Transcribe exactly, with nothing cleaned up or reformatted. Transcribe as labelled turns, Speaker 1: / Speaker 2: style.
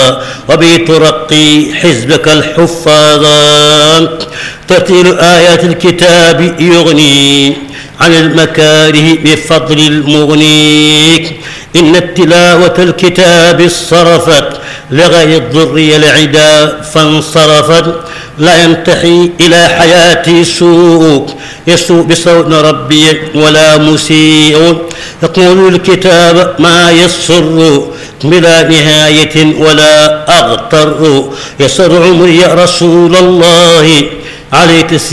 Speaker 1: وبه ترقي حزبك الحفاظا. ترتيل آيات الكتاب يغني عن المكاره بفضل المغني. إن التلاوة الكتاب صرفت لغير الضر العدا فانصرفت. لا ينتحي إلى حياتي سوء يسوء بصوت ربي ولا مسيء. يقول الكتاب ما يسر بلا نهاية ولا أغتر. يسر عمري يا رسول الله عليك